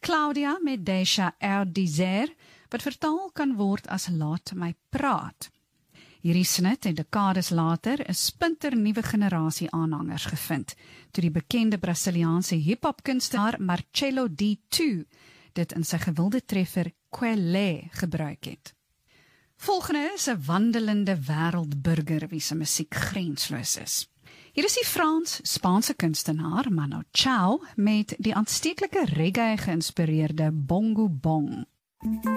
Claudia met Deja Erdizère, wat vertaal kan word as Laat my praat. Hierdie snit en dekades later 'n splinternuwe generasie aanhangers gevind, toe die bekende Brasiliaanse hip-hop kunstenaar Marcelo D2 dit in sy gewilde treffer Quelé gebruik het. Volgende is 'n wandelende wêreldburger wie se musiek grensloos is. Hier is die Frans-Spaanse kunstenaar Manu Chao met die aansteeklike reggae geïnspireerde Bongo Bong.